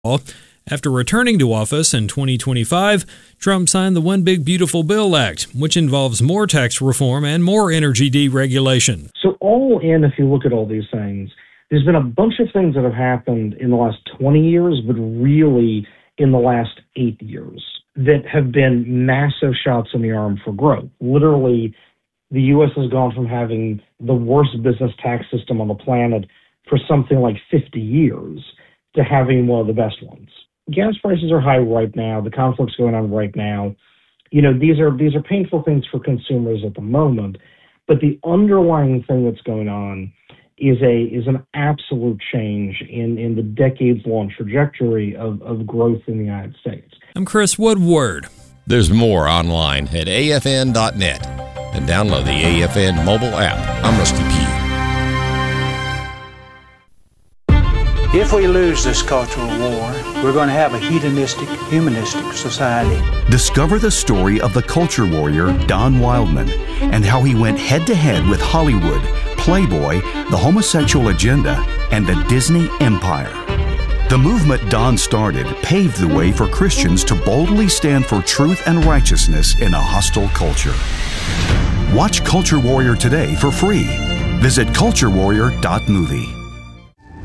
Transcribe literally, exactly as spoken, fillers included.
After returning to office in twenty twenty-five, Trump signed the One Big Beautiful Bill Act, which involves more tax reform and more energy deregulation. So all in, if you look at all these things, there's been a bunch of things that have happened in the last twenty years, but really in the last eight years that have been massive shots in the arm for growth. Literally, the U S has gone from having the worst business tax system on the planet for something like fifty years to having one of the best ones. Gas prices are high right now. The conflict's going on right now. You know, these are these are painful things for consumers at the moment, but the underlying thing that's going on is a is an absolute change in, in the decades-long trajectory of, of growth in the United States. I'm Chris Woodward. There's more online at A F N dot net and download the A F N mobile app. I'm Rusty Pugh. If we lose this cultural war, we're going to have a hedonistic, humanistic society. Discover the story of the culture warrior Don Wildman and how he went head-to-head with Hollywood, Playboy, the homosexual agenda, and the Disney empire. The movement Don started paved the way for Christians to boldly stand for truth and righteousness in a hostile culture. Watch Culture Warrior today for free. Visit culture warrior dot movie.